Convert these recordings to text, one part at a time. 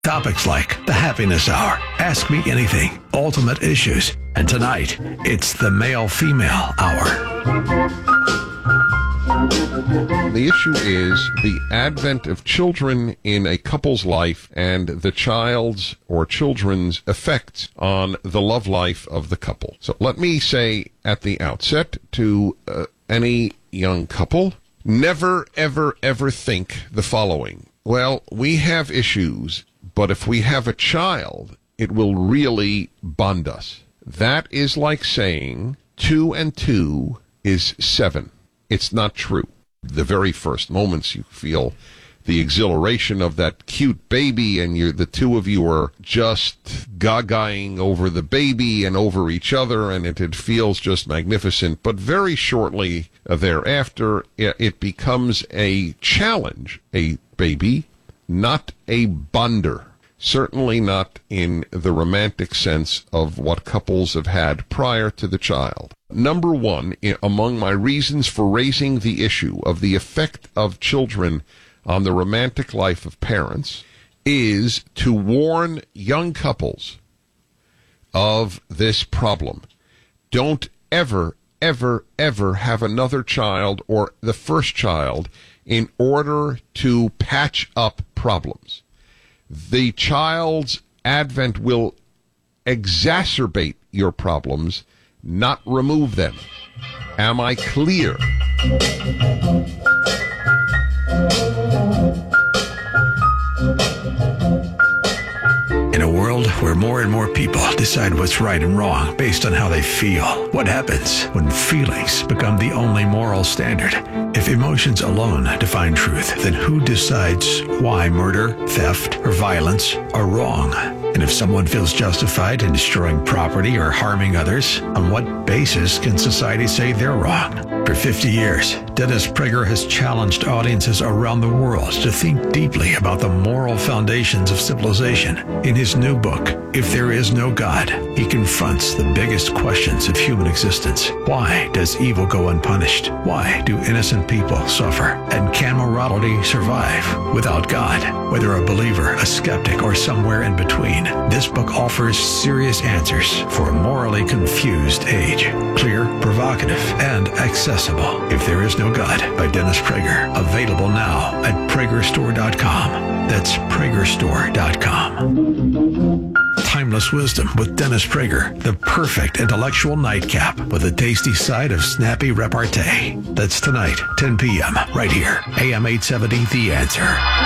Topics like the Happiness Hour, Ask Me Anything, Ultimate Issues, and tonight, it's the Male-Female Hour. The issue is the advent of children in a couple's life and the child's or children's effects on the love life of the couple. So let me say at the outset to any young couple, never, ever, ever think the following. Well, we have issues, but if we have a child, it will really bond us. That is like saying 2 and 2 is 7. It's not true. The very first moments you feel the exhilaration of that cute baby, and the two of you are just gagaing over the baby and over each other, and it feels just magnificent. But very shortly thereafter, it becomes a challenge, a baby, not a bonder. Certainly not in the romantic sense of what couples have had prior to the child. Number one, among my reasons for raising the issue of the effect of children on the romantic life of parents is to warn young couples of this problem. Don't ever, ever, ever have another child or the first child in order to patch up problems. The child's advent will exacerbate your problems, not remove them. Am I clear? In a world where more and more people decide what's right and wrong based on how they feel, what happens when feelings become the only moral standard? If emotions alone define truth, then who decides why murder, theft, or violence are wrong? And if someone feels justified in destroying property or harming others, on what basis can society say they're wrong? For 50 years, Dennis Prager has challenged audiences around the world to think deeply about the moral foundations of civilization. In his new book, If There Is No God, he confronts the biggest questions of human existence. Why does evil go unpunished? Why do innocent people suffer? And can morality survive without God? Whether a believer, a skeptic, or somewhere in between, this book offers serious answers for a morally confused age. Clear, provocative, and accessible. If There Is No God by Dennis Prager. Available now at PragerStore.com. That's PragerStore.com. Timeless Wisdom with Dennis Prager. The perfect intellectual nightcap with a tasty side of snappy repartee. That's tonight, 10 p.m. right here. AM 870, The Answer.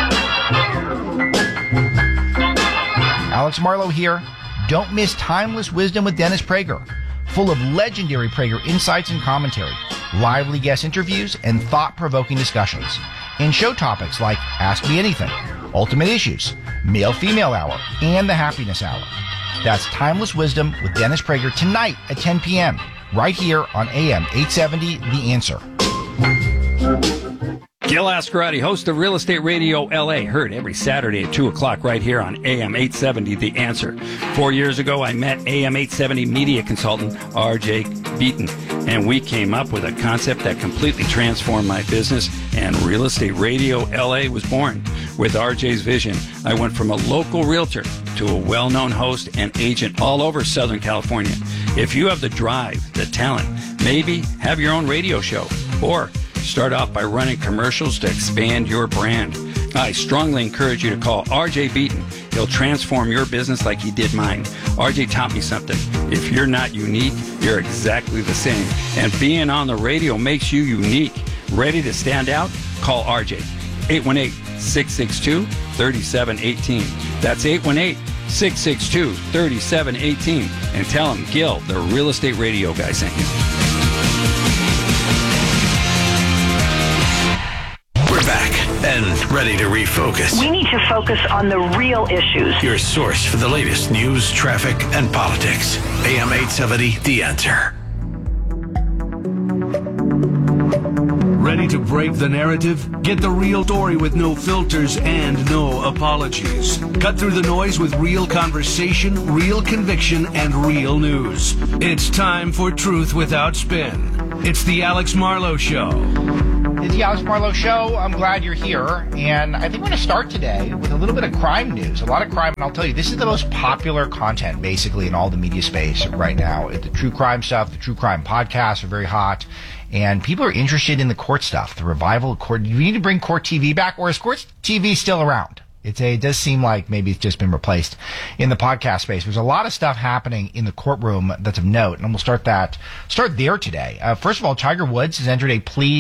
Alex Marlowe here. Don't miss Timeless Wisdom with Dennis Prager. Full of legendary Prager insights and commentary, lively guest interviews, and thought-provoking discussions. And show topics like Ask Me Anything, Ultimate Issues, Male-Female Hour, and the Happiness Hour. That's Timeless Wisdom with Dennis Prager tonight at 10 p.m. right here on AM 870, The Answer. Gil Ascarati, host of Real Estate Radio LA, heard every Saturday at 2 o'clock right here on AM 870, The Answer. 4 years ago, I met AM 870 media consultant R.J. Beaton, and we came up with a concept that completely transformed my business, and Real Estate Radio LA was born. With R.J.'s vision, I went from a local realtor to a well-known host and agent all over Southern California. If you have the drive, the talent, maybe have your own radio show, or start off by running commercials to expand your brand, I strongly encourage you to call R.J. Beaton. He'll transform your business like he did mine. R.J. taught me something. If you're not unique, you're exactly the same. And being on the radio makes you unique. Ready to stand out? Call R.J. 818-662-3718. That's 818-662-3718. And tell him Gil, the Real Estate Radio guy, sent you. Back and ready to refocus. We need to focus on the real issues. Your source for the latest news, traffic, and politics. AM 870, The Answer. Ready to break the narrative? Get the real story with no filters and no apologies. Cut through the noise with real conversation, real conviction, and real news. It's time for Truth Without Spin. It's the Alex Marlowe Show. It's the Alex Marlowe Show. I'm glad you're here. And I think we're going to start today with a little bit of crime news. A lot of crime, and I'll tell you, this is the most popular content, basically, in all the media space right now. The true crime stuff, the true crime podcasts are very hot. And people are interested in the court stuff, the revival of court. You need to bring court TV back, or is court TV still around? It does seem like maybe it's just been replaced in the podcast space. There's a lot of stuff happening in the courtroom that's of note, and we'll start there today. First of all, Tiger Woods has entered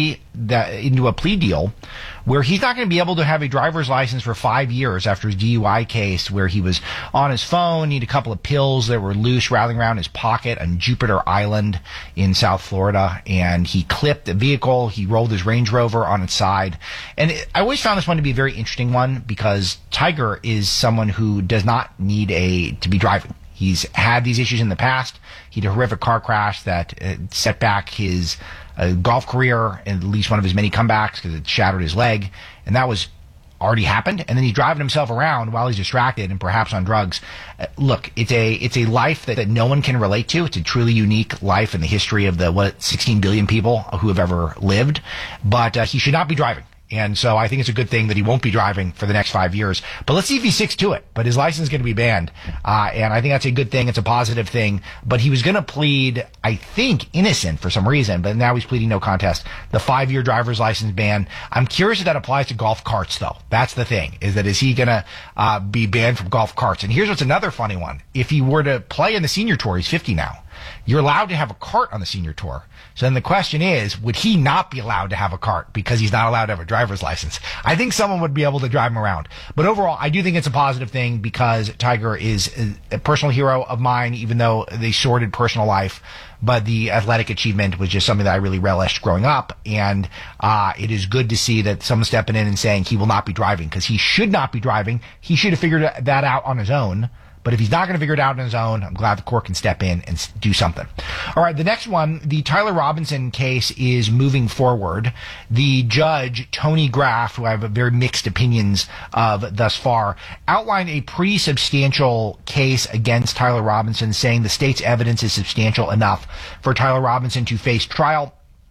into a plea deal where he's not going to be able to have a driver's license for 5 years after his DUI case, where he was on his phone, need a couple of pills that were loose rattling around his pocket on Jupiter Island in South Florida, and he clipped the vehicle. He rolled his Range Rover on its side. And I always found this one to be a very interesting one because Tiger is someone who does not need to be driving. He's had these issues in the past. He had a horrific car crash that set back his golf career, at least one of his many comebacks, because it shattered his leg, and that was already happened. And then he's driving himself around while he's distracted and perhaps on drugs. Look, it's a life that no one can relate to. It's a truly unique life in the history of the 16 billion people who have ever lived. But he should not be driving. And so I think it's a good thing that he won't be driving for the next 5 years. But let's see if he sticks to it. But his license is going to be banned. And I think that's a good thing. It's a positive thing. But he was going to plead, I think, innocent for some reason. But now he's pleading no contest. The 5-year driver's license ban. I'm curious if that applies to golf carts, though. That's the thing. Is he going to be banned from golf carts? And here's what's another funny one. If he were to play in the senior tour, he's 50 now. You're allowed to have a cart on the senior tour. So then the question is, would he not be allowed to have a cart because he's not allowed to have a driver's license? I think someone would be able to drive him around. But overall, I do think it's a positive thing because Tiger is a personal hero of mine, even though they sordid personal life. But the athletic achievement was just something that I really relished growing up. And it is good to see that someone's stepping in and saying he will not be driving because he should not be driving. He should have figured that out on his own. But if he's not going to figure it out on his own, I'm glad the court can step in and do something. All right, the next one, the Tyler Robinson case is moving forward. The judge, Tony Graff, who I have very mixed opinions of thus far, outlined a pretty substantial case against Tyler Robinson, saying the state's evidence is substantial enough for Tyler Robinson to face trial.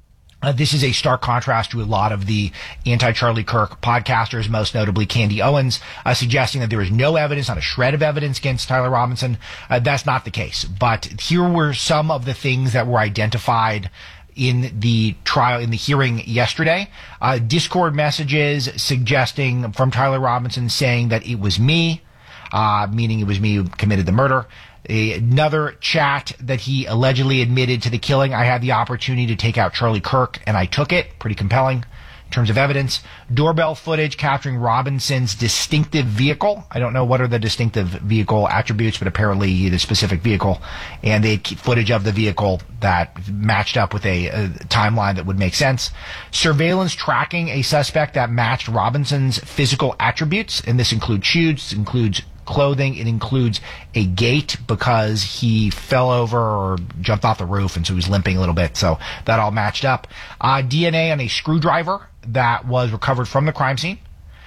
This is a stark contrast to a lot of the anti-Charlie Kirk podcasters, most notably Candy Owens, suggesting that there is no evidence, not a shred of evidence against Tyler Robinson. That's not the case. But here were some of the things that were identified in the trial, in the hearing yesterday. Discord messages suggesting from Tyler Robinson saying that it was me, meaning it was me who committed the murder. Another chat that he allegedly admitted to the killing. I had the opportunity to take out Charlie Kirk, and I took it. Pretty compelling in terms of evidence. Doorbell footage capturing Robinson's distinctive vehicle. I don't know what are the distinctive vehicle attributes, but apparently the specific vehicle. And they footage of the vehicle that matched up with a timeline that would make sense. Surveillance tracking a suspect that matched Robinson's physical attributes, and this includes shoes, includes clothing, it includes a gait because he fell over or jumped off the roof, and so he was limping a little bit, so that all matched up. DNA on a screwdriver that was recovered from the crime scene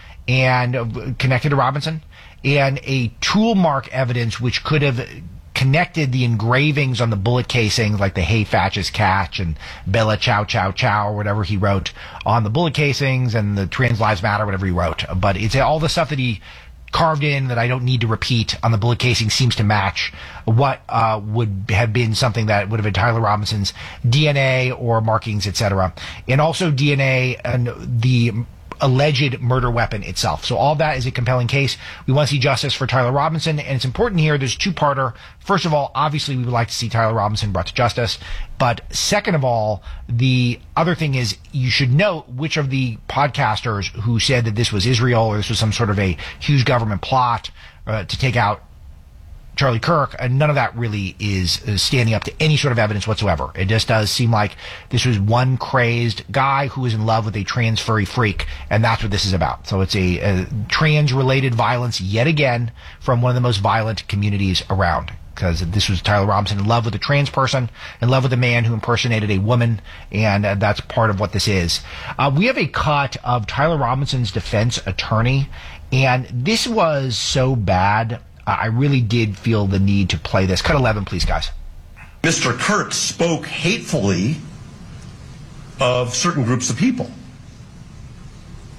and connected to Robinson, and a tool mark evidence which could have connected the engravings on the bullet casings, like the "Hey Fascist Catch" and "Bella Chow Chow Chow" or whatever he wrote on the bullet casings, and the "Trans Lives Matter," whatever he wrote. But it's all the stuff that he carved in that I don't need to repeat on the bullet casing seems to match what would have been something that would have been Tyler Robinson's DNA or markings, etc. And also DNA and the alleged murder weapon itself. So all that is a compelling case. We want to see justice for Tyler Robinson, and it's important here. There's two-parter. First of all, obviously we would like to see Tyler Robinson brought to justice. But second of all, the other thing is you should note which of the podcasters who said that this was Israel or this was some sort of a huge government plot to take out Charlie Kirk, and none of that really is standing up to any sort of evidence whatsoever. It just does seem like this was one crazed guy who was in love with a trans furry freak, and that's what this is about. So it's a trans-related violence yet again from one of the most violent communities around, because this was Tyler Robinson in love with a trans person, in love with a man who impersonated a woman, and that's part of what this is. We have a cut of Tyler Robinson's defense attorney, and this was so bad, I really did feel the need to play this. Cut 11, please, guys. Mr. Kirk spoke hatefully of certain groups of people.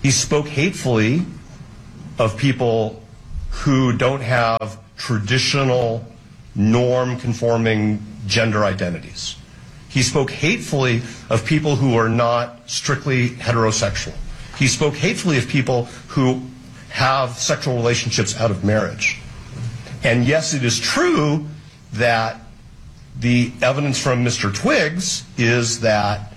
He spoke hatefully of people who don't have traditional norm-conforming gender identities. He spoke hatefully of people who are not strictly heterosexual. He spoke hatefully of people who have sexual relationships out of marriage. And yes, it is true that the evidence from Mr. Twiggs is that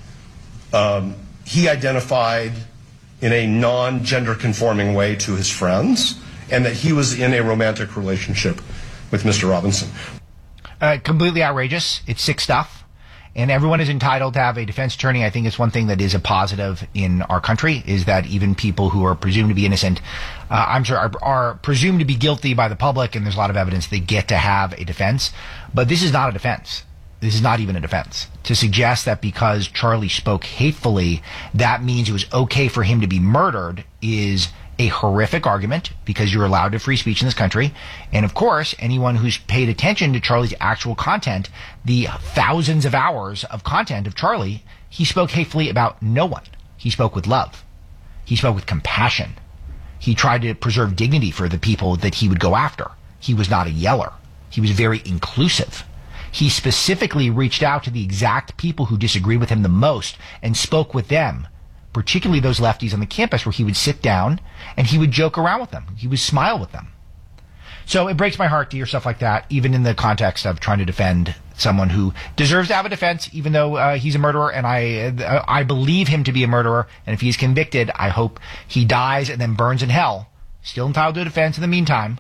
he identified in a non-gender conforming way to his friends, and that he was in a romantic relationship with Mr. Robinson. Completely outrageous. It's sick stuff. And everyone is entitled to have a defense attorney. I think it's one thing that is a positive in our country, is that even people who are presumed to be innocent, are presumed to be guilty by the public, and there's a lot of evidence they get to have a defense. But this is not a defense. This is not even a defense. To suggest that because Charlie spoke hatefully, that means it was okay for him to be murdered is a horrific argument, because you're allowed to free speech in this country. And of course, anyone who's paid attention to Charlie's actual content, the thousands of hours of content of Charlie, he spoke hatefully about no one. He spoke with love. He spoke with compassion. He tried to preserve dignity for the people that he would go after. He was not a yeller. He was very inclusive. He specifically reached out to the exact people who disagreed with him the most and spoke with them, particularly those lefties on the campus, where he would sit down and he would joke around with them. He would smile with them. So it breaks my heart to hear stuff like that, even in the context of trying to defend someone who deserves to have a defense, even though he's a murderer, and I believe him to be a murderer. And if he's convicted, I hope he dies and then burns in hell, still entitled to a defense in the meantime.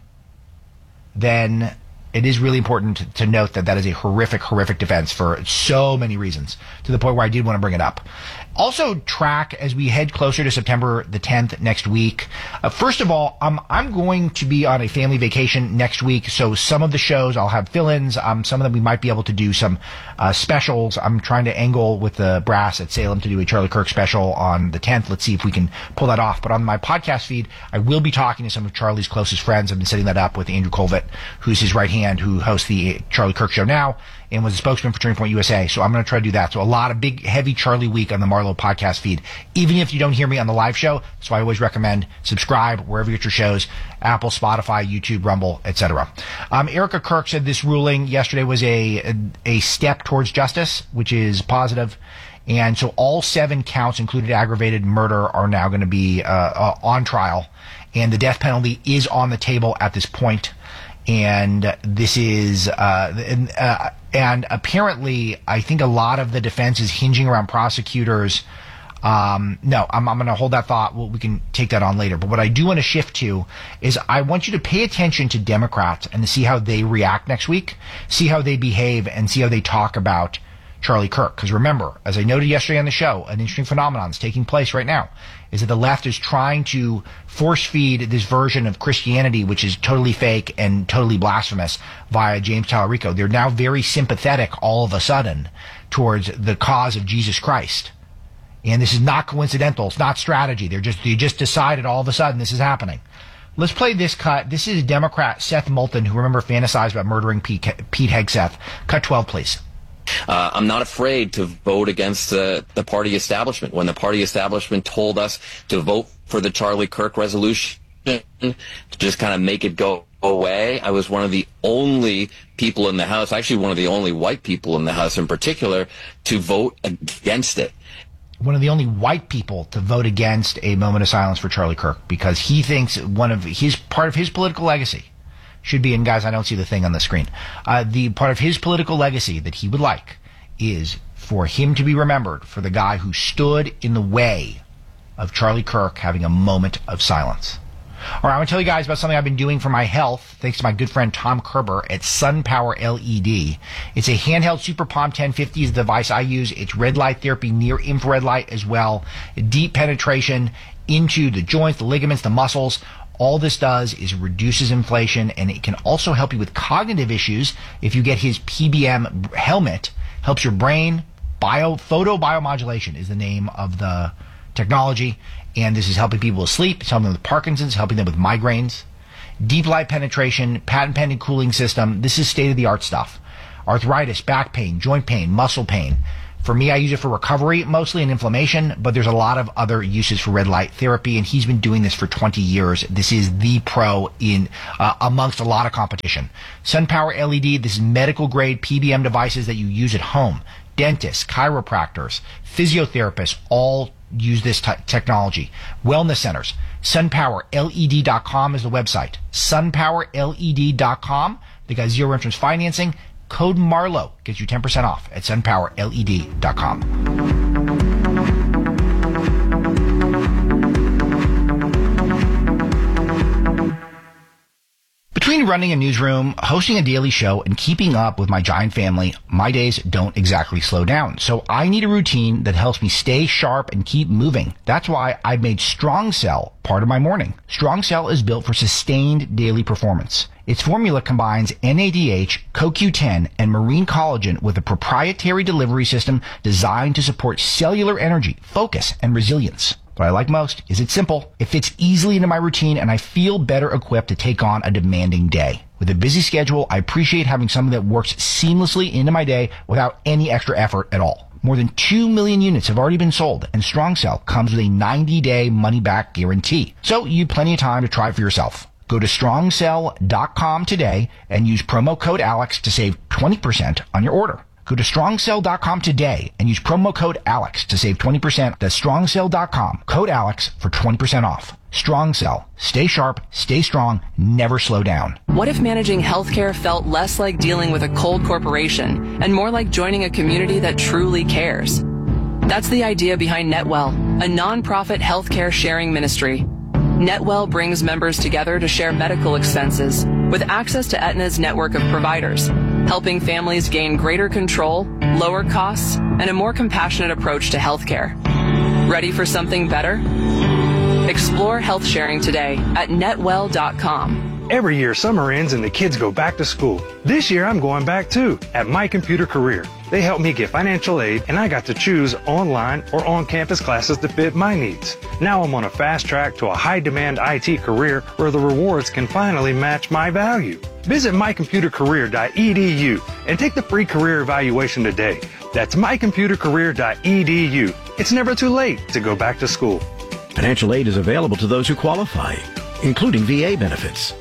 Then it is really important to note that that is a horrific, horrific defense for so many reasons, to the point where I did want to bring it up. Also track as we head closer to September the 10th next week. First of all, I'm going to be on a family vacation next week, so some of the shows I'll have fill-ins. Some of them we might be able to do some specials. I'm trying to angle with the brass at Salem to do a Charlie Kirk special on the 10th. Let's see if we can pull that off. But on my podcast feed, I will be talking to some of Charlie's closest friends. I've been setting that up with Andrew Colvett, who's his right hand, who hosts the Charlie Kirk Show now and was a spokesman for Turning Point USA. So I'm going to try to do that. So a lot of big, heavy Charlie week on the Marlowe podcast feed. Even if you don't hear me on the live show, so I always recommend subscribe wherever you get your shows, Apple, Spotify, YouTube, Rumble, etc. Erica Kirk said this ruling yesterday was a step towards justice, which is positive. And so all 7 counts, including aggravated murder, are now going to be on trial. And the death penalty is on the table at this point. And this is, and apparently, I think a lot of the defense is hinging around prosecutors. No, I'm going to hold that thought. We can take that on later. But what I do want to shift to is I want you to pay attention to Democrats and to see how they react next week, see how they behave, and see how they talk about Charlie Kirk. Because remember, as I noted yesterday on the show, an interesting phenomenon is taking place right now, is that the left is trying to force feed this version of Christianity, which is totally fake and totally blasphemous, via James Tallarico. They're now very sympathetic all of a sudden towards the cause of Jesus Christ. And this is not coincidental. It's not strategy. They just decided all of a sudden this is happening. Let's play this cut. This is Democrat Seth Moulton, who remember fantasized about murdering Pete Hegseth. Cut 12, please. I'm not afraid to vote against the party establishment. When the party establishment told us to vote for the Charlie Kirk resolution, to just kind of make it go away, I was one of the only people in the House, actually one of the only white people in the House in particular, to vote against it. One of the only white people to vote against a moment of silence for Charlie Kirk, because he thinks part of his political legacy should be, and guys, I don't see the thing on the screen. The part of his political legacy that he would like is for him to be remembered for the guy who stood in the way of Charlie Kirk having a moment of silence. All right, I want to tell you guys about something I've been doing for my health, thanks to my good friend Tom Kerber at SunPower LED. It's a handheld Super Palm 1050 is the device I use. It's red light therapy, near infrared light as well. Deep penetration into the joints, the ligaments, the muscles. All this does is reduces inflation, and it can also help you with cognitive issues. If you get his PBM helmet, helps your brain. Photobiomodulation is the name of the technology, and this is helping people with sleep. It's helping them with Parkinson's, helping them with migraines. Deep light penetration, patent-pending cooling system. This is state-of-the-art stuff. Arthritis, back pain, joint pain, muscle pain. For me, I use it for recovery, mostly and inflammation, but there's a lot of other uses for red light therapy, and he's been doing this for 20 years. This is the pro in amongst a lot of competition. SunPower LED, this is medical grade PBM devices that you use at home. Dentists, chiropractors, physiotherapists all use this technology. Wellness centers. SunPowerLED.com is the website. SunPowerLED.com. They got zero entrance financing. Code Marlowe gets you 10% off at SunPowerLED.com. Between running a newsroom, hosting a daily show, and keeping up with my giant family, my days don't exactly slow down. So I need a routine that helps me stay sharp and keep moving. That's why I made Strong Cell part of my morning. Strong Cell is built for sustained daily performance. Its formula combines NADH, CoQ10, and marine collagen with a proprietary delivery system designed to support cellular energy, focus, and resilience. What I like most is it's simple. It fits easily into my routine, and I feel better equipped to take on a demanding day. With a busy schedule, I appreciate having something that works seamlessly into my day without any extra effort at all. More than 2 million units have already been sold, and Strong Cell comes with a 90-day money-back guarantee. So you have plenty of time to try it for yourself. Go to strongcell.com today and use promo code ALEX to save 20% on your order. Go to strongcell.com today and use promo code ALEX to save 20%. That's strongcell.com, code ALEX for 20% off. Strong Cell. Stay sharp, stay strong, never slow down. What if managing healthcare felt less like dealing with a cold corporation and more like joining a community that truly cares? That's the idea behind NetWell, a nonprofit healthcare sharing ministry. NetWell brings members together to share medical expenses with access to Aetna's network of providers, helping families gain greater control, lower costs, and a more compassionate approach to healthcare. Ready for something better? Explore health sharing today at netwell.com. Every year, summer ends and the kids go back to school. This year, I'm going back too, at My Computer Career. They helped me get financial aid, and I got to choose online or on-campus classes that fit my needs. Now I'm on a fast track to a high-demand IT career where the rewards can finally match my value. Visit mycomputercareer.edu and take the free career evaluation today. That's mycomputercareer.edu. It's never too late to go back to school. Financial aid is available to those who qualify, including VA benefits.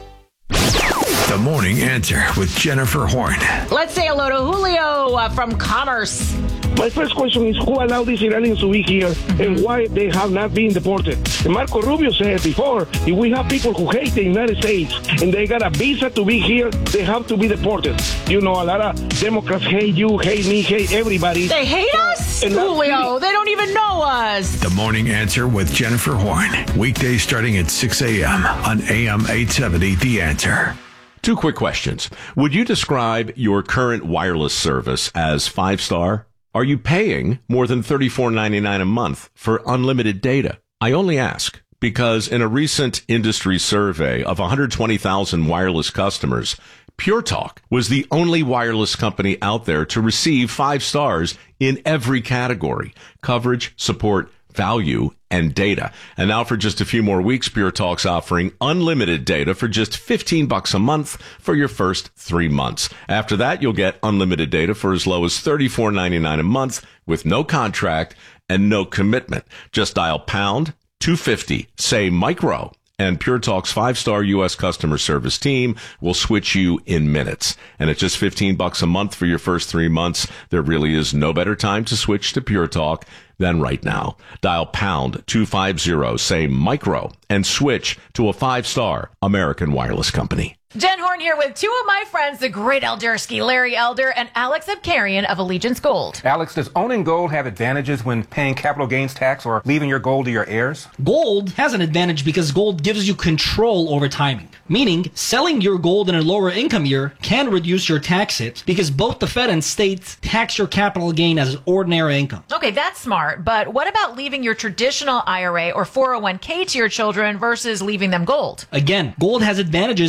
The Morning Answer with Jennifer Horn. Let's say hello to Julio from Commerce. My first question is who allowed these Iranians to be here and why they have not been deported. And Marco Rubio said before, if we have people who hate the United States and they got a visa to be here, they have to be deported. You know, a lot of Democrats hate you, hate me, hate everybody. They hate us? Julio, they don't even know us. The Morning Answer with Jennifer Horn. Weekdays starting at 6 a.m. on AM 870, The Answer. Two quick questions. Would you describe your current wireless service as 5-star? Are you paying more than $34.99 a month for unlimited data? I only ask because in a recent industry survey of 120,000 wireless customers, Pure Talk was the only wireless company out there to receive 5 stars in every category: coverage, support, value, and data. And now for just a few more weeks, Pure Talk's offering unlimited data for just $15 a month for your first 3 months. After that, you'll get unlimited data for as low as $34.99 a month with no contract and no commitment. Just dial pound 250, say micro, and Pure Talk's 5-star U.S. customer service team will switch you in minutes. And at just $15 a month for your first 3 months, there really is no better time to switch to Pure Talk than right now. Dial pound 250, say micro, and switch to a 5-star American wireless company. Jen Horn here with two of my friends, the great Eldersky, Larry Elder, and Alex Abkarian of Allegiance Gold. Alex, does owning gold have advantages when paying capital gains tax or leaving your gold to your heirs? Gold has an advantage because gold gives you control over timing. Meaning, selling your gold in a lower income year can reduce your tax hit because both the Fed and states tax your capital gain as ordinary income. Okay, that's smart, but what about leaving your traditional IRA or 401k to your children versus leaving them gold? Again, gold has advantages because if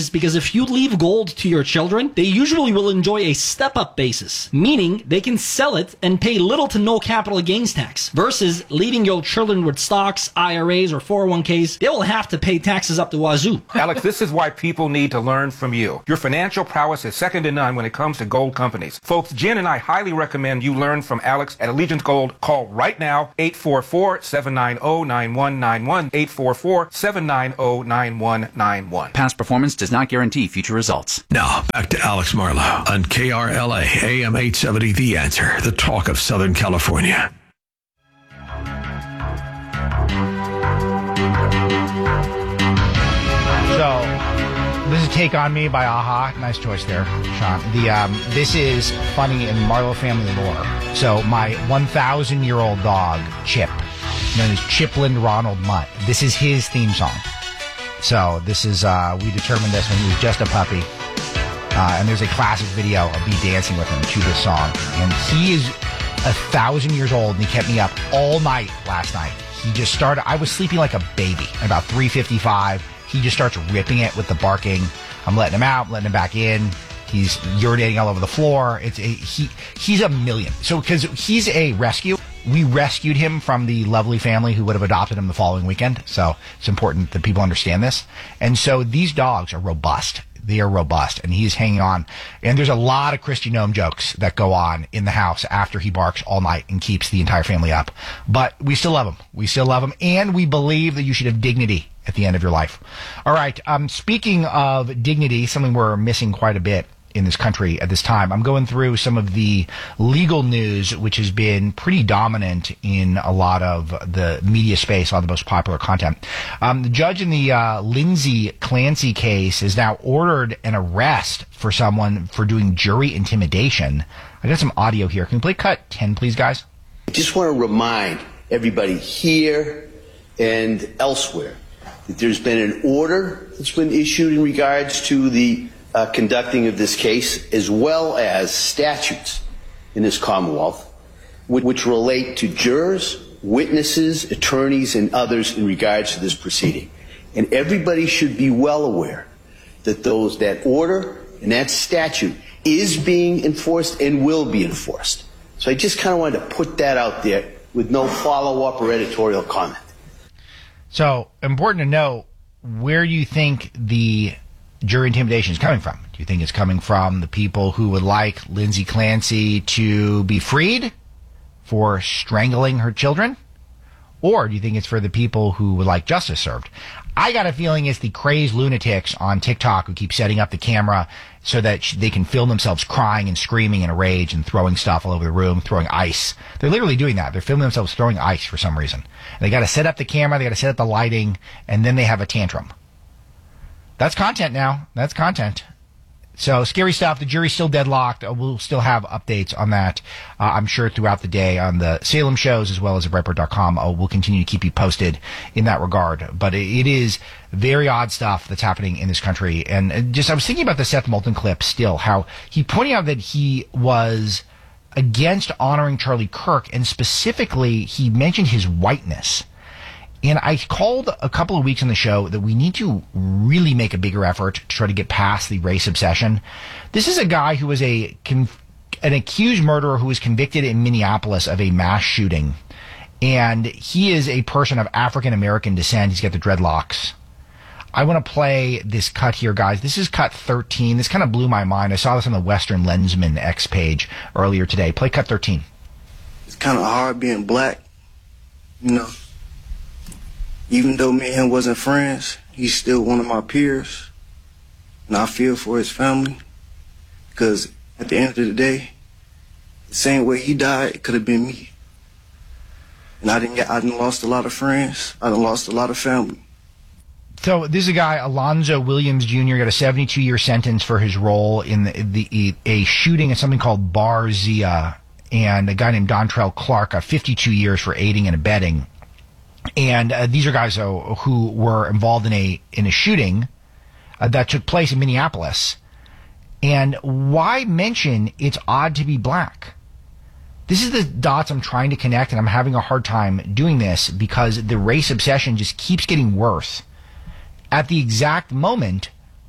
if you leave gold to your children, they usually will enjoy a step-up basis, meaning they can sell it and pay little to no capital gains tax, versus leaving your children with stocks, IRAs, or 401ks. They will have to pay taxes up the wazoo. Alex, this is why people need to learn from you. Your financial prowess is second to none when it comes to gold companies. Folks, Jen and I highly recommend you learn from Alex at Allegiance Gold. Call right now, 844-790-9191, 844-790-9191. Past performance does not guarantee future results. Now, back to Alex Marlow on KRLA, AM 870, The Answer, the talk of Southern California. So, this is Take On Me by Aha. Nice choice there, Sean. This is funny in Marlowe family lore. So, my 1,000-year-old dog, Chip, known as Chipland Ronald Mutt, this is his theme song. So, this is, we determined this when he was just a puppy. And there's a classic video of me dancing with him to this song. And he is 1,000 years old, and he kept me up all night last night. He just started, I was sleeping like a baby. At about 3:55, he just starts ripping it with the barking. I'm letting him out, letting him back in. He's urinating all over the floor. He's a million. So, because he's a rescue, we rescued him from the lovely family who would have adopted him the following weekend. So, it's important that people understand this. And so, these dogs are robust. They are robust, and he's hanging on. And there's a lot of Christy Gnome jokes that go on in the house after he barks all night and keeps the entire family up. But we still love him. We still love him, and we believe that you should have dignity at the end of your life. All right, speaking of dignity, something we're missing quite a bit in this country at this time. I'm going through some of the legal news, which has been pretty dominant in a lot of the media space, a lot of the most popular content. The judge in the Lindsay Clancy case has now ordered an arrest for someone for doing jury intimidation. I got some audio here. Can we play cut 10, please, guys? I just want to remind everybody here and elsewhere that there's been an order that's been issued in regards to the conducting of this case, as well as statutes in this Commonwealth, which relate to jurors, witnesses, attorneys, and others in regards to this proceeding. And everybody should be well aware that that order and that statute is being enforced and will be enforced. So I just kind of wanted to put that out there with no follow-up or editorial comment. So, important to know, where do you think the jury intimidation is coming from? Do you think it's coming from the people who would like Lindsay Clancy to be freed for strangling her children? Or do you think it's for the people who would like justice served? I got a feeling it's the crazed lunatics on TikTok who keep setting up the camera so that they can film themselves crying and screaming in a rage and throwing stuff all over the room, throwing ice. They're literally doing that. They're filming themselves throwing ice for some reason. And they got to set up the camera, they got to set up the lighting, and then they have a tantrum. That's content now. That's content. So, scary stuff. The jury's still deadlocked. We'll still have updates on that, I'm sure, throughout the day on the Salem shows as well as at Breitbart.com. We'll continue to keep you posted in that regard. But it is very odd stuff that's happening in this country. And I was thinking about the Seth Moulton clip still, how he pointed out that he was against honoring Charlie Kirk, and specifically, he mentioned his whiteness. And I called a couple of weeks on the show that we need to really make a bigger effort to try to get past the race obsession. This is a guy who was an accused murderer who was convicted in Minneapolis of a mass shooting. And he is a person of African-American descent. He's got the dreadlocks. I want to play this cut here, guys. This is cut 13. This kind of blew my mind. I saw this on the Western Lensman X page earlier today. Play cut 13. It's kind of hard being black, you know. Even though me and him wasn't friends, he's still one of my peers. And I feel for his family. Because at the end of the day, the same way he died, it could have been me. And I done lost a lot of friends. I done lost a lot of family. So this is a guy, Alonzo Williams Jr., got a 72-year sentence for his role in a shooting at something called Bar Zia. And a guy named Dontrell Clark got 52 years for aiding and abetting. And these are guys who were involved in a shooting that took place in Minneapolis. And why mention it's odd to be black? This is the dots I'm trying to connect, and I'm having a hard time doing this because the race obsession just keeps getting worse at the exact moment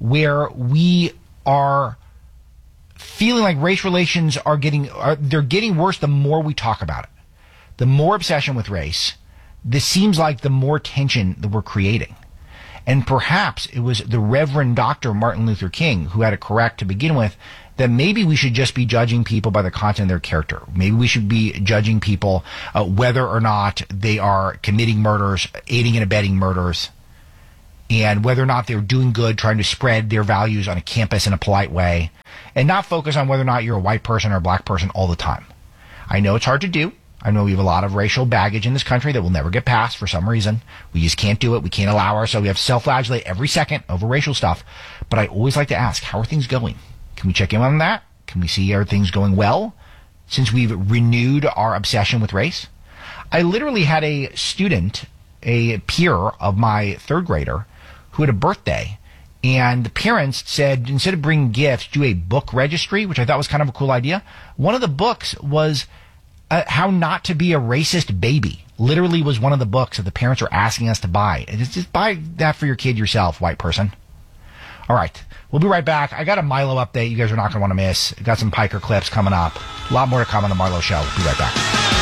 where we are feeling like race relations they're getting worse the more we talk about it. The more obsession with race, this seems like the more tension that we're creating. And perhaps it was the Reverend Dr. Martin Luther King who had it correct to begin with, that maybe we should just be judging people by the content of their character. Maybe we should be judging people whether or not they are committing murders, aiding and abetting murders, and whether or not they're doing good, trying to spread their values on a campus in a polite way, and not focus on whether or not you're a white person or a black person all the time. I know it's hard to do. I know we have a lot of racial baggage in this country that will never get passed for some reason. We just can't do it. We can't allow ourselves. We have to self-flagellate every second over racial stuff. But I always like to ask, how are things going? Can we check in on that? Can we see are things going well since we've renewed our obsession with race? I literally had a student, a peer of my third grader, who had a birthday, and the parents said, instead of bringing gifts, do a book registry, which I thought was kind of a cool idea. One of the books was How Not to Be a Racist Baby. Literally was one of the books that the parents were asking us to buy. And just buy that for your kid yourself, white person. All right. We'll be right back. I got a Milo update you guys are not going to want to miss. Got some Piker clips coming up. A lot more to come on the Marlo Show. We'll be right back.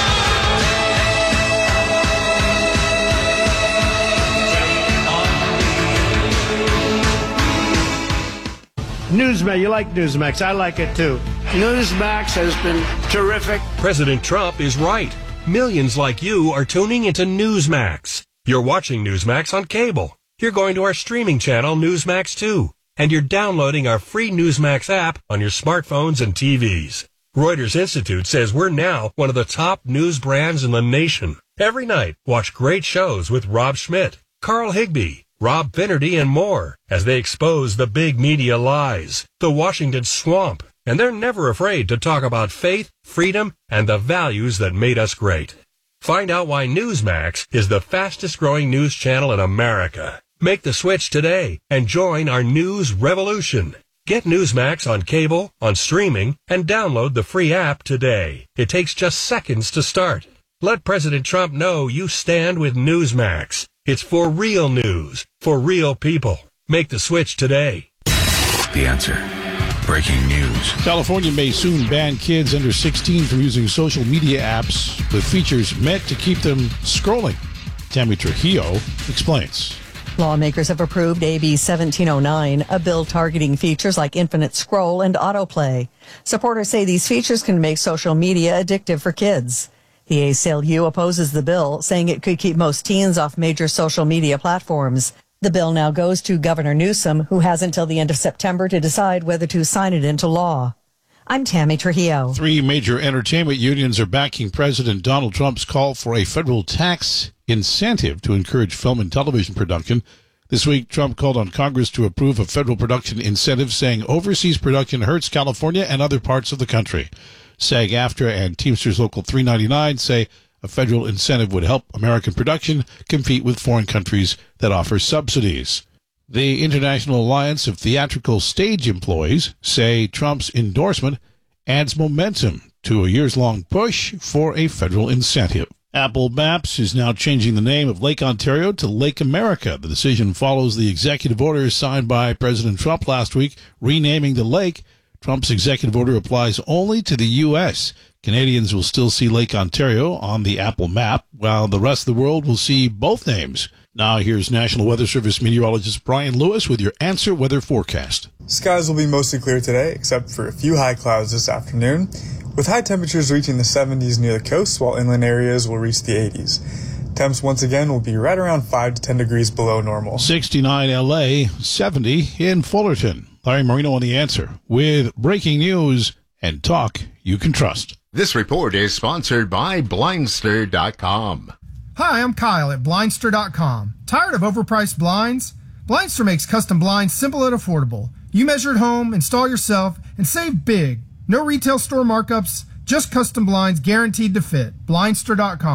Newsmax, you like Newsmax. I like it too. Newsmax has been terrific. President Trump is right. Millions like you are tuning into Newsmax. You're watching Newsmax on cable. You're going to our streaming channel, Newsmax 2. And you're downloading our free Newsmax app on your smartphones and TVs. Reuters Institute says we're now one of the top news brands in the nation. Every night, watch great shows with Rob Schmidt, Carl Higbie, Rob Finnerty, and more as they expose the big media lies, the Washington swamp, and they're never afraid to talk about faith, freedom, and the values that made us great. Find out why Newsmax is the fastest growing news channel in America. Make the switch today and join our news revolution. Get Newsmax on cable, on streaming, and download the free app today. It takes just seconds to start. Let President Trump know you stand with Newsmax. It's for real news, for real people. Make the switch today. The Answer. Breaking news. California may soon ban kids under 16 from using social media apps with features meant to keep them scrolling. Tammy Trujillo explains. Lawmakers have approved AB 1709, a bill targeting features like infinite scroll and autoplay. Supporters say these features can make social media addictive for kids. The ACLU opposes the bill, saying it could keep most teens off major social media platforms. The bill now goes to Governor Newsom, who has until the end of September to decide whether to sign it into law. I'm Tammy Trujillo. 3 major entertainment unions are backing President Donald Trump's call for a federal tax incentive to encourage film and television production. This week, Trump called on Congress to approve a federal production incentive, saying overseas production hurts California and other parts of the country. SAG-AFTRA and Teamsters Local 399 say a federal incentive would help American production compete with foreign countries that offer subsidies. The International Alliance of Theatrical Stage Employees say Trump's endorsement adds momentum to a years-long push for a federal incentive. Apple Maps is now changing the name of Lake Ontario to Lake America. The decision follows the executive order signed by President Trump last week, renaming the lake. Trump's executive order applies only to the U.S. Canadians will still see Lake Ontario on the Apple map, while the rest of the world will see both names. Now here's National Weather Service meteorologist Brian Lewis with your Answer Weather forecast. Skies will be mostly clear today, except for a few high clouds this afternoon, with high temperatures reaching the 70s near the coast, while inland areas will reach the 80s. Temps once again will be right around 5 to 10 degrees below normal. 69 L.A., 70 in Fullerton. Larry Marino on The Answer with breaking news and talk you can trust. This report is sponsored by Blindster.com. Hi, I'm Kyle at Blindster.com. Tired of overpriced blinds? Blindster makes custom blinds simple and affordable. You measure at home, install yourself, and save big. No retail store markups, just custom blinds guaranteed to fit. Blindster.com.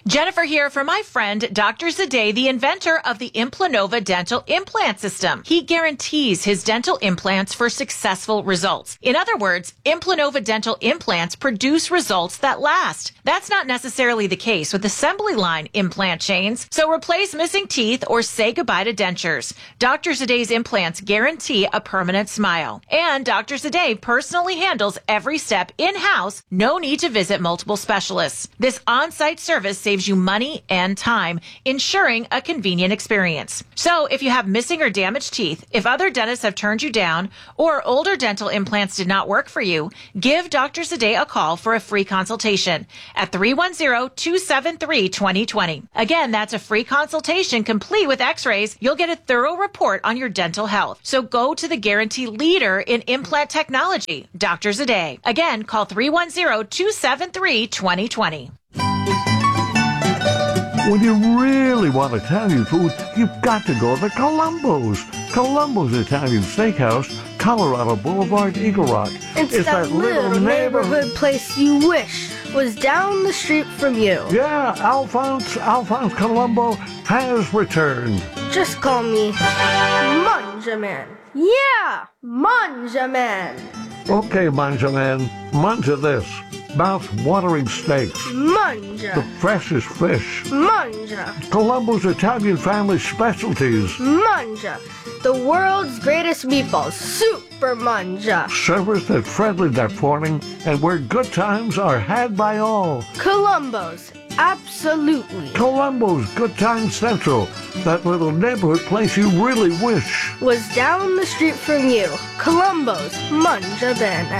Jennifer here for my friend, Dr. Zade, the inventor of the Implanova dental implant system. He guarantees his dental implants for successful results. In other words, Implanova dental implants produce results that last. That's not necessarily the case with assembly line implant chains, so replace missing teeth or say goodbye to dentures. Dr. Zade's implants guarantee a permanent smile. And Dr. Zade personally handles every step in-house, no need to visit multiple specialists. This on-site service saves you money and time, ensuring a convenient experience. So if you have missing or damaged teeth, if other dentists have turned you down, or older dental implants did not work for you, give Dr. Zade a call for a free consultation at 310-273-2020. Again, that's a free consultation complete with x-rays. You'll get a thorough report on your dental health. So go to the guarantee leader in implant technology, Dr. Zade. Again, call 310-273-2020. When you really want Italian food, you've got to go to Columbo's. Columbo's Italian Steakhouse, Colorado Boulevard, Eagle Rock. It's that little neighborhood place you wish was down the street from you. Yeah, Alphonse Columbo has returned. Just call me Manjaman. Yeah, Manjaman. Okay, Manjaman, manja this. Mouth-watering steaks. Manja. The freshest fish. Manja. Columbo's Italian family specialties. Manja. The world's greatest meatballs. Super Manja. Service that's friendly that morning and where good times are had by all. Columbo's. Absolutely. Columbo's Good Time Central. That little neighborhood place you really wish was down the street from you. Columbo's Manja Bene.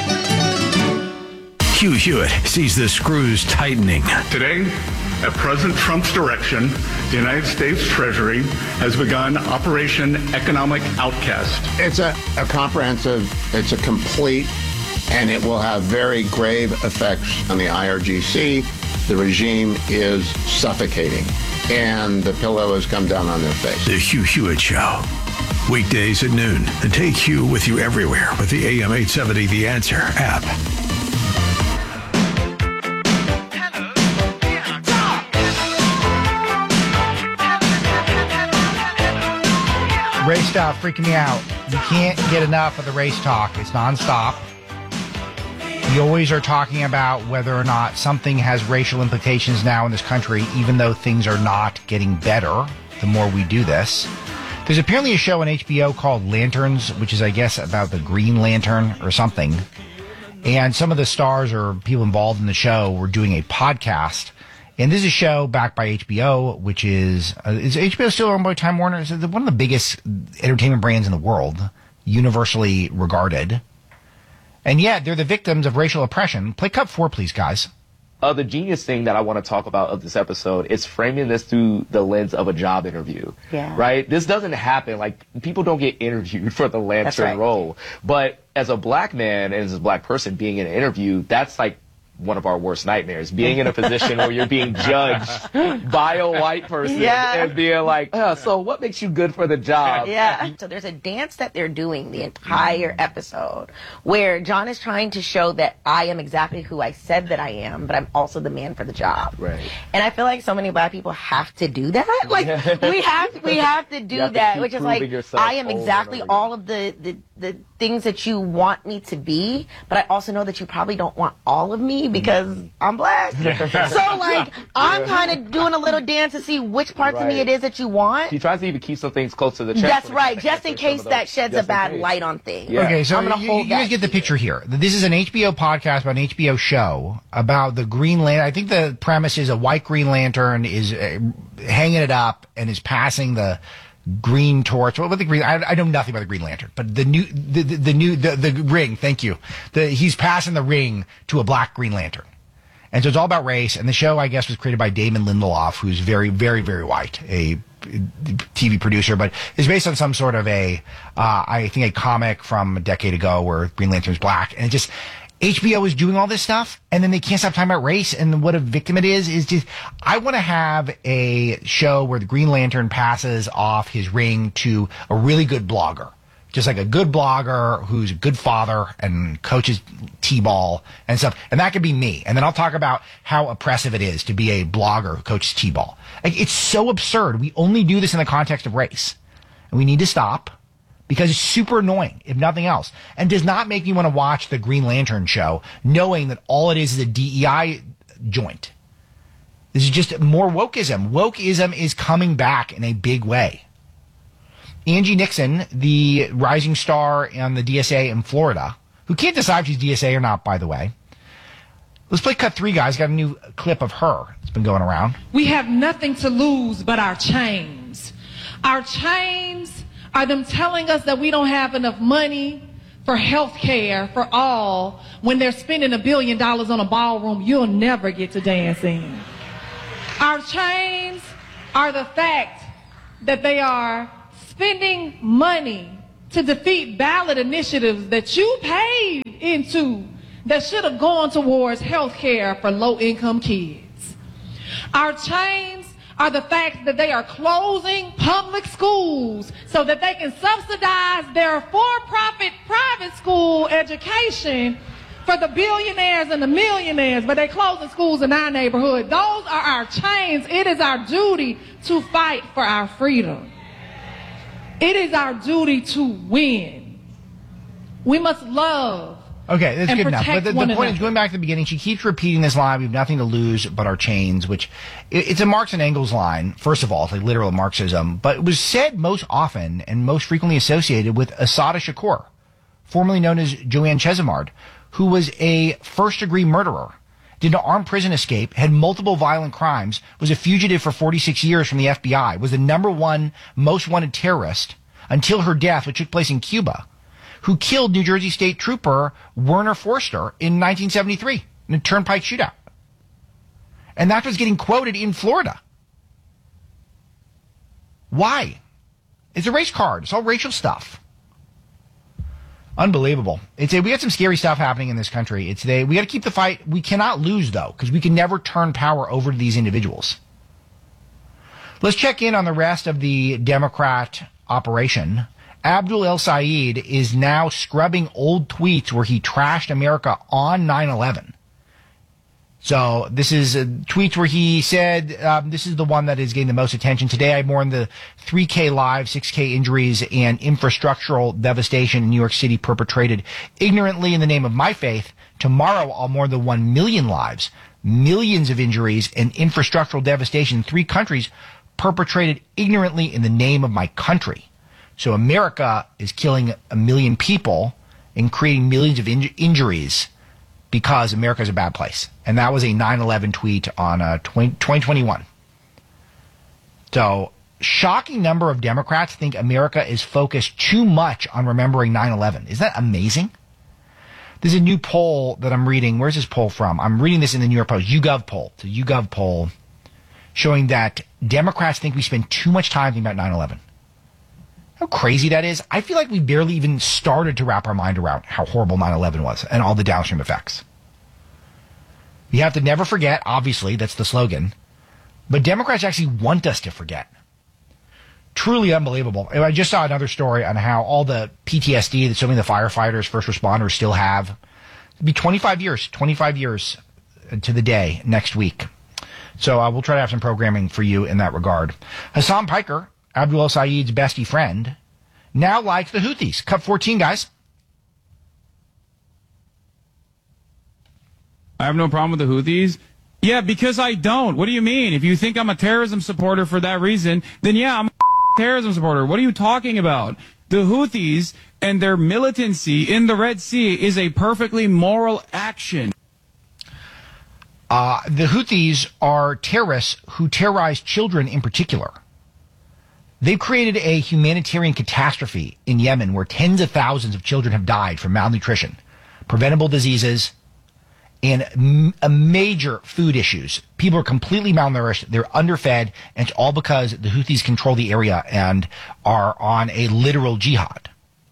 Hugh Hewitt sees the screws tightening. Today, at President Trump's direction, the United States Treasury has begun Operation Economic Outcast. It's a comprehensive, it's a complete, and it will have very grave effects on the IRGC. The regime is suffocating, and the pillow has come down on their face. The Hugh Hewitt Show. Weekdays at noon. And take Hugh with you everywhere with the AM 870 The Answer app. Race stuff freaking me out. You can't get enough of the race talk. It's nonstop. You always are talking about whether or not something has racial implications now in this country, even though things are not getting better the more we do this. There's apparently a show on HBO called Lanterns, which is, I guess, about the Green Lantern or something. And some of the stars or people involved in the show were doing a podcast. And this is a show backed by HBO, which is HBO still owned by Time Warner? It's one of the biggest entertainment brands in the world, universally regarded. And yet, they're the victims of racial oppression. Play cut 4, please, guys. The genius thing that I want to talk about of this episode is framing this through the lens of a job interview. Yeah. Right? This doesn't happen. Like, people don't get interviewed for the Lantern role. But as a black man and as a black person being in an interview, that's like one of our worst nightmares, being in a position where you're being judged by a white person and being like, so what makes you good for the job? Yeah. So there's a dance that they're doing the entire episode where John is trying to show that I am exactly who I said that I am, but I'm also the man for the job. Right. And I feel like so many black people have to do that. Like we have to do that, which is like I am exactly all of the things that you want me to be, but I also know that you probably don't want all of me because I'm black. So like I'm kind of doing a little dance to see which parts of me it is that you want. He tries to even keep some things close to the chest. That's right, just in case that sheds a bad light on things. Yeah. Okay, so I'm gonna hold you guys get the picture here. This is an HBO podcast about an HBO show about the Green Lantern. I think the premise is a white Green Lantern is hanging it up and is passing the green torch. What the green? I know nothing about the Green Lantern, but the ring. Thank you. He's passing the ring to a black Green Lantern, and so it's all about race. And the show, I guess, was created by Damon Lindelof, who's very, very, very white, a TV producer, but it's based on some sort of I think a comic from a decade ago where Green Lantern's black, and it just. HBO is doing all this stuff, and then they can't stop talking about race, and what a victim it is just, I want to have a show where the Green Lantern passes off his ring to a really good blogger, Just like a good blogger who's a good father and coaches T-ball and stuff. And that could be me. And then I'll talk about how oppressive it is to be a blogger who coaches T-ball. Like, it's so absurd. We only do this in the context of race. And we need to stop because it's super annoying, if nothing else. And does not make me want to watch the Green Lantern show knowing that all it is a DEI joint. This is just more wokeism. Wokeism is coming back in a big way. Angie Nixon, the rising star on the DSA in Florida, who can't decide if she's DSA or not, by the way. Let's play cut 3, guys. Got a new clip of her. It's been going around. We have nothing to lose but our chains. Our chains are them telling us that we don't have enough money for health care for all when they're spending $1 billion on a ballroom you'll never get to dance in. Our chains are the fact that they are spending money to defeat ballot initiatives that you paid into that should have gone towards health care for low-income kids. Our chains are the fact that they are closing public schools so that they can subsidize their for-profit private school education for the billionaires and the millionaires, but they're closing schools in our neighborhood. Those are our chains. It is our duty to fight for our freedom. It is our duty to win. We must love. Okay, that's good enough. But the point is, going back to the beginning, she keeps repeating this line, we have nothing to lose but our chains, which it's a Marx and Engels line, first of all. It's like literal Marxism. But it was said most often and most frequently associated with Assata Shakur, formerly known as Joanne Chesimard, who was a first-degree murderer, did an armed prison escape, had multiple violent crimes, was a fugitive for 46 years from the FBI, was the #1 most wanted terrorist until her death, which took place in Cuba, who killed New Jersey State Trooper Werner Forster in 1973 in a turnpike shootout. And that was getting quoted in Florida. Why? It's a race card. It's all racial stuff. Unbelievable. We got some scary stuff happening in this country. We got to keep the fight. We cannot lose, though, because we can never turn power over to these individuals. Let's check in on the rest of the Democrat operation. Abdul El Sayed is now scrubbing old tweets where he trashed America on 9/11. So this is tweets where he said, this is the one that is getting the most attention. Today I mourn the 3K lives, 6K injuries, and infrastructural devastation in New York City perpetrated ignorantly in the name of my faith. Tomorrow I'll mourn the 1 million lives, millions of injuries, and infrastructural devastation in 3 countries perpetrated ignorantly in the name of my country. So America is killing 1 million people and creating millions of injuries because America is a bad place. And that was a 9/11 tweet on 2021. So, shocking number of Democrats think America is focused too much on remembering 9/11. Isn't that amazing? There's a new poll that I'm reading. Where's this poll from? I'm reading this in the New York Post. YouGov poll. It's a YouGov poll showing that Democrats think we spend too much time thinking about 9/11. How crazy that is. I feel like we barely even started to wrap our mind around how horrible 9/11 was and all the downstream effects. You have to never forget, obviously, that's the slogan. But Democrats actually want us to forget. Truly unbelievable. I just saw another story on how all the PTSD that so many of the firefighters, first responders still have. It'll be 25 years to the day next week. So we'll try to have some programming for you in that regard. Hassan Piker, Abdul El Sayed's bestie friend, now likes the Houthis. Cut 14, guys. I have no problem with the Houthis. Yeah, because I don't. What do you mean? If you think I'm a terrorism supporter for that reason, then yeah, I'm a terrorism supporter. What are you talking about? The Houthis and their militancy in the Red Sea is a perfectly moral action. The Houthis are terrorists who terrorize children in particular. They've created a humanitarian catastrophe in Yemen where tens of thousands of children have died from malnutrition, preventable diseases, and major food issues. People are completely malnourished. They're underfed, and it's all because the Houthis control the area and are on a literal jihad.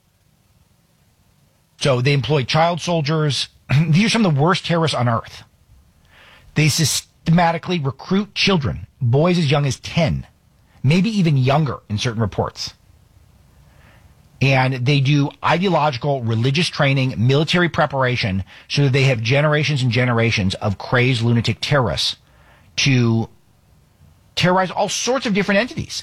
So they employ child soldiers. These are some of the worst terrorists on earth. They systematically recruit children, boys as young as 10. Maybe even younger in certain reports. And they do ideological, religious training, military preparation, so that they have generations and generations of crazed lunatic terrorists to terrorize all sorts of different entities.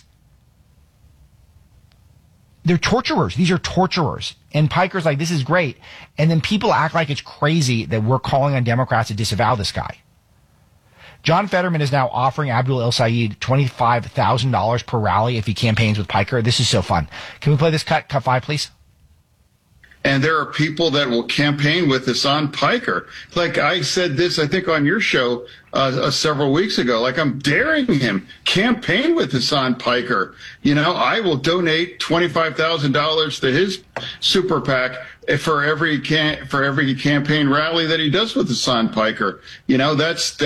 They're torturers. These are torturers. And Piker's like, this is great. And then people act like it's crazy that we're calling on Democrats to disavow this guy. John Fetterman is now offering Abdul El-Sayed $25,000 per rally if he campaigns with Piker. This is so fun. Can we play this cut 5, please? And there are people that will campaign with Hasan Piker. Like I said this, I think, on your show several weeks ago. Like, I'm daring him, campaign with Hasan Piker. You know, I will donate $25,000 to his super PAC for every campaign rally that he does with Hasan Piker. You know, that's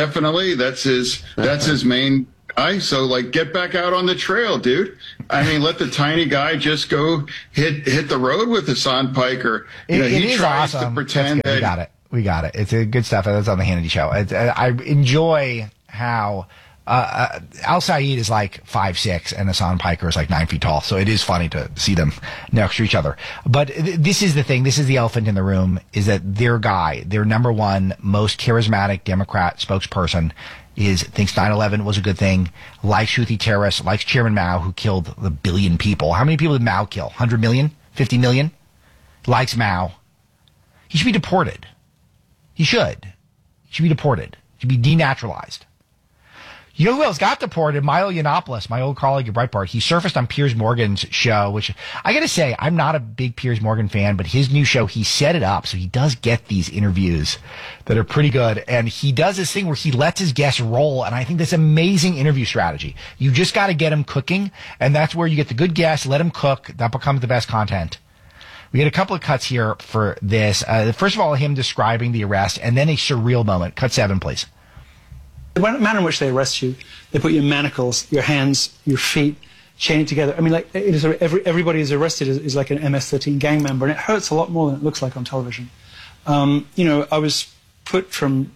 his main guy. So, like, get back out on the trail, dude. I mean, let the tiny guy just go hit the road with Hasan Piker. You know, he tries to pretend that. We got it. It's good stuff. That's on the Hannity show. I enjoy how El-Sayed is like 5'6" and Hasan Piker is like 9 feet tall. So it is funny to see them next to each other. But this is the thing. This is the elephant in the room, is that their guy, their number one most charismatic Democrat spokesperson, thinks 9/11 was a good thing, likes Houthi terrorists, likes Chairman Mao, who killed 1 billion people. How many people did Mao kill? 100 million? 50 million? Likes Mao. He should be deported. He should. He should be deported. He should be denaturalized. You know who else got deported? Milo Yiannopoulos, my old colleague at Breitbart. He surfaced on Piers Morgan's show, which I got to say, I'm not a big Piers Morgan fan, but his new show, he set it up so he does get these interviews that are pretty good. And he does this thing where he lets his guests roll. And I think that's amazing interview strategy. You just got to get them cooking. And that's where you get the good guests, let them cook. That becomes the best content. We had a couple of cuts here for this. First of all, him describing the arrest, and then a surreal moment. Cut 7, please. The manner in which they arrest you, they put you in manacles, your hands, your feet, chained together. I mean, like, it is everybody who's arrested is like an MS-13 gang member, and it hurts a lot more than it looks like on television. You know, I was put from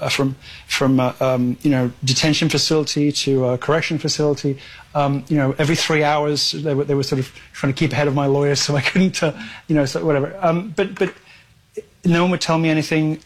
detention facility to correction facility. You know, every 3 hours they were sort of trying to keep ahead of my lawyers, so I couldn't, so whatever. But no one would tell me anything.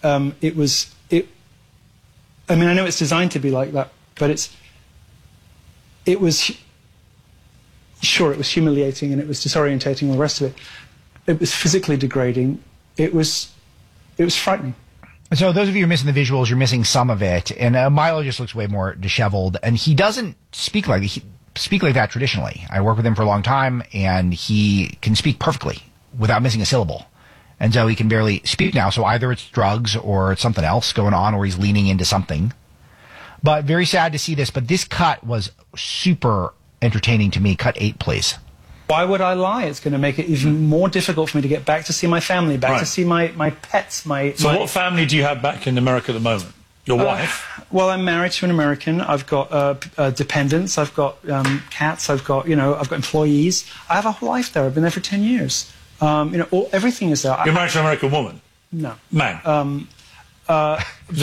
I mean, I know it's designed to be like that, but it was humiliating and it was disorientating and all the rest of it. It was physically degrading. It was frightening. So those of you who are missing the visuals, you're missing some of it. And Milo just looks way more disheveled, and he doesn't speak like that traditionally. I worked with him for a long time, and he can speak perfectly without missing a syllable. And so he can barely speak now. So either it's drugs or it's something else going on, or he's leaning into something. But very sad to see this. But this cut was super entertaining to me. Cut 8, please. Why would I lie? It's going to make it even more difficult for me to get back to see my family, to see my pets. So what family do you have back in America at the moment? Your wife? Well, I'm married to an American. I've got dependents. I've got cats. I've got employees. I have a whole life there. I've been there for 10 years. Everything is there. You're married to an American woman? No. Man? I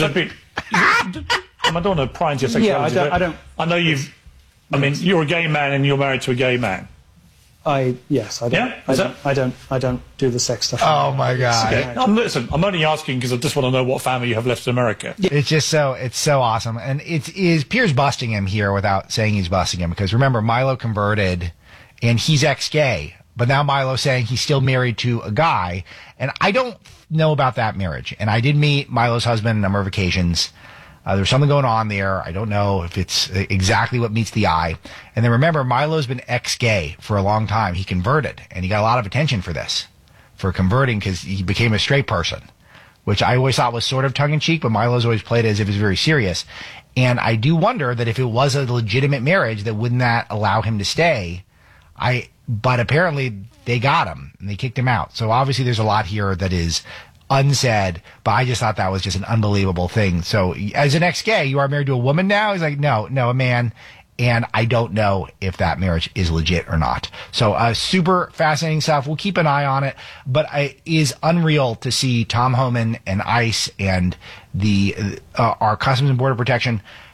don't want to pry into your sexuality. Yeah, I know you've... I mean, you're a gay man and you're married to a gay man. Yes, I don't. Yeah? I don't do the sex stuff. Oh my God! Okay. Listen, I'm only asking because I just want to know what family you have left in America. It's just it's so awesome, and it is Piers busting him here without saying he's busting him, because remember, Milo converted, and he's ex-gay, but now Milo's saying he's still married to a guy, and I don't know about that marriage, and I did meet Milo's husband on a number of occasions. There's something going on there. I don't know if it's exactly what meets the eye. And then remember, Milo's been ex-gay for a long time. He converted, and he got a lot of attention for this, for converting, because he became a straight person, which I always thought was sort of tongue-in-cheek, but Milo's always played it as if it's very serious. And I do wonder that if it was a legitimate marriage, that wouldn't that allow him to stay? But apparently they got him, and they kicked him out. So obviously there's a lot here that is unsaid, but I just thought that was just an unbelievable thing. So as an ex-gay, you are married to a woman now? He's like, no, a man. And I don't know if that marriage is legit or not. So super fascinating stuff. We'll keep an eye on it. But it is unreal to see Tom Homan and ICE and our Customs and Border Protection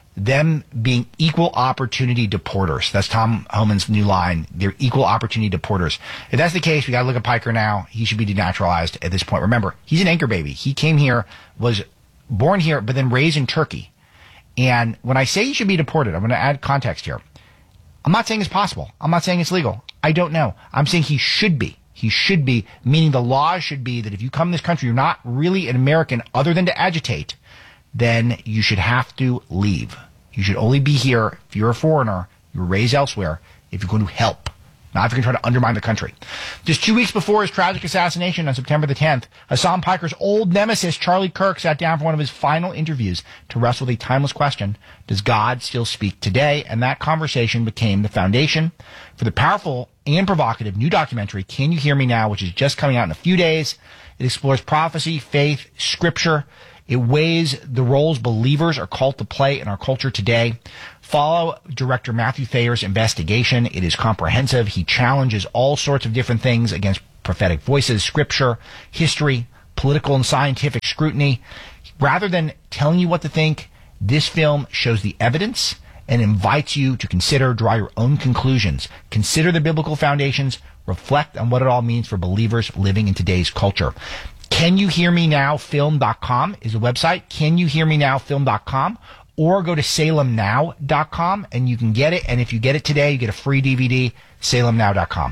them being equal opportunity deporters. That's Tom Homan's new line. They're equal opportunity deporters. If that's the case, we got to look at Piker now. He should be denaturalized at this point. Remember, he's an anchor baby. He came here, was born here, but then raised in Turkey. And when I say he should be deported, I'm going to add context here. I'm not saying it's possible. I'm not saying it's legal. I don't know. I'm saying he should be. He should be, meaning the law should be that if you come to this country, you're not really an American other than to agitate, then you should have to leave. You should only be here if you're a foreigner, you were raised elsewhere, if you're going to help, not if you're going to try to undermine the country. Just 2 weeks before his tragic assassination on September the 10th, Hasan Piker's old nemesis, Charlie Kirk, sat down for one of his final interviews to wrestle with a timeless question: does God still speak today? And that conversation became the foundation for the powerful and provocative new documentary, Can You Hear Me Now?, which is just coming out in a few days. It explores prophecy, faith, scripture. It weighs the roles believers are called to play in our culture today. Follow director Matthew Thayer's investigation. It is comprehensive. He challenges all sorts of different things against prophetic voices, scripture, history, political and scientific scrutiny. Rather than telling you what to think, this film shows the evidence and invites you to consider, draw your own conclusions. Consider the biblical foundations. Reflect on what it all means for believers living in today's culture. CanYouHearMeNowFilm.com is a website. CanYouHearMeNowFilm.com, or go to SalemNow.com and you can get it. And if you get it today, you get a free DVD. SalemNow.com.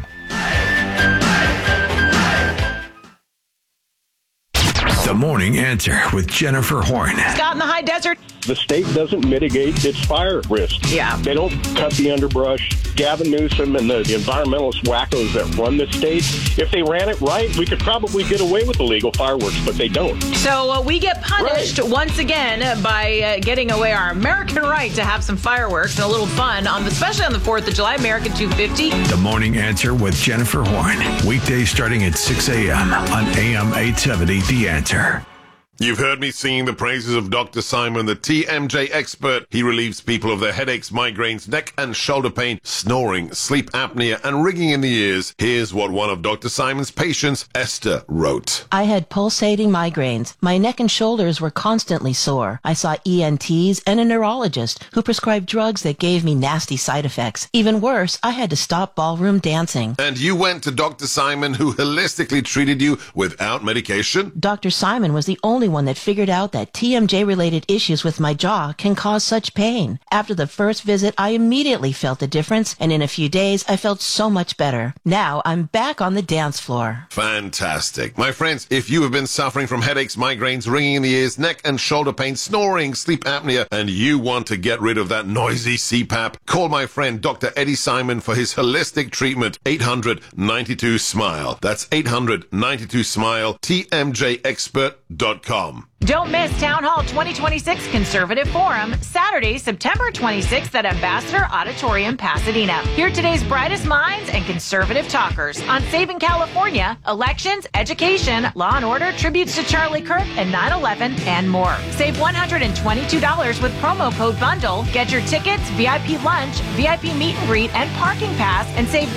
The Morning Answer with Jennifer Horn. Scott in the high desert. The state doesn't mitigate its fire risk. Yeah. They don't cut the underbrush. Gavin Newsom and the environmentalist wackos that run the state, if they ran it right, we could probably get away with illegal fireworks, but they don't. So we get punished once again by getting away our American right to have some fireworks and a little fun, especially on the 4th of July, American 250. The Morning Answer with Jennifer Horn. Weekdays starting at 6 a.m. on AM 870, The Answer. You've heard me singing the praises of Dr. Simon, the TMJ expert. He relieves people of their headaches, migraines, neck and shoulder pain, snoring, sleep apnea, and ringing in the ears. Here's what one of Dr. Simon's patients, Esther, wrote. I had pulsating migraines. My neck and shoulders were constantly sore. I saw ENTs and a neurologist who prescribed drugs that gave me nasty side effects. Even worse, I had to stop ballroom dancing. And you went to Dr. Simon, who holistically treated you without medication? Dr. Simon was the only one that figured out that TMJ-related issues with my jaw can cause such pain. After the first visit, I immediately felt the difference, and in a few days, I felt so much better. Now, I'm back on the dance floor. Fantastic. My friends, if you have been suffering from headaches, migraines, ringing in the ears, neck and shoulder pain, snoring, sleep apnea, and you want to get rid of that noisy CPAP, call my friend Dr. Eddie Simon for his holistic treatment, 800-92-SMILE. That's 800-92-SMILE, TMJexpert.com. Don't miss Town Hall 2026 Conservative Forum, Saturday, September 26th at Ambassador Auditorium, Pasadena. Hear today's brightest minds and conservative talkers on saving California, elections, education, law and order, tributes to Charlie Kirk and 9/11, and more. Save $122 with promo code BUNDLE. Get your tickets, VIP lunch, VIP meet and greet, and parking pass, and save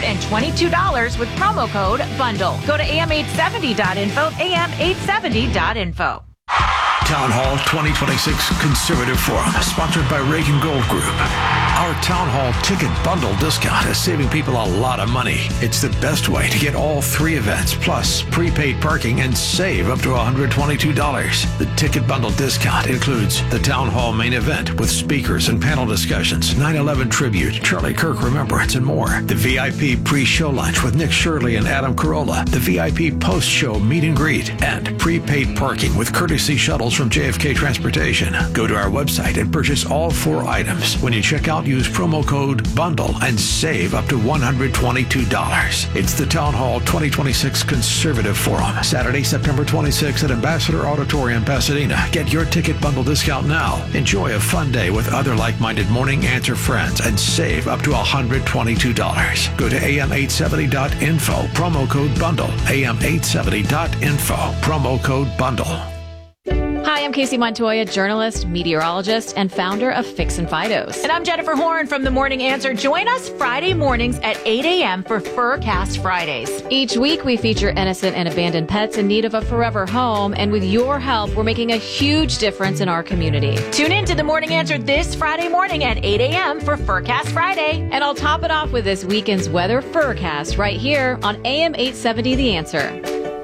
$122 with promo code BUNDLE. Go to am870.info, am870.info. Town Hall 2026 Conservative Forum, sponsored by Reagan Gold Group. Our Town Hall ticket bundle discount is saving people a lot of money. It's the best way to get all three events, plus prepaid parking, and save up to $122. The ticket bundle discount includes the Town Hall main event with speakers and panel discussions, 9/11 tribute, Charlie Kirk remembrance, and more. The VIP pre-show lunch with Nick Shirley and Adam Carolla. The VIP post-show meet and greet, and prepaid parking with courtesy shuttles from JFK Transportation. Go to our website and purchase all 4 items. When you check out, use promo code BUNDLE and save up to $122. It's the Town Hall 2026 Conservative Forum, Saturday, September 26th at Ambassador Auditorium, Pasadena. Get your ticket bundle discount now. Enjoy a fun day with other like-minded Morning Answer friends and save up to $122. Go to am870.info, promo code BUNDLE, am870.info, promo code BUNDLE. Hi, I'm Casey Montoya, journalist, meteorologist, and founder of Fix and Fidos. And I'm Jennifer Horn from The Morning Answer. Join us Friday mornings at 8 a.m. for Furcast Fridays. Each week, we feature innocent and abandoned pets in need of a forever home. And with your help, we're making a huge difference in our community. Tune in to The Morning Answer this Friday morning at 8 a.m. for Furcast Friday. And I'll top it off with this weekend's weather Furcast right here on AM 870 The Answer.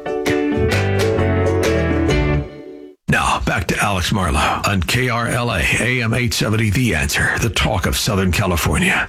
Now, back to Alex Marlow on KRLA, AM 870, The Answer, the talk of Southern California.